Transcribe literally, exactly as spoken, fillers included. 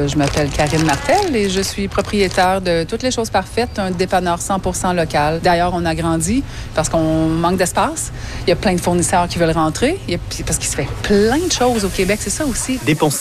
Je m'appelle Karine Martel et je suis propriétaire de Toutes les choses parfaites, un dépanneur cent pour cent local. D'ailleurs, on a grandi parce qu'on manque d'espace. Il y a plein de fournisseurs qui veulent rentrer il y a, parce qu'il se fait plein de choses au Québec. C'est ça aussi. Dépenser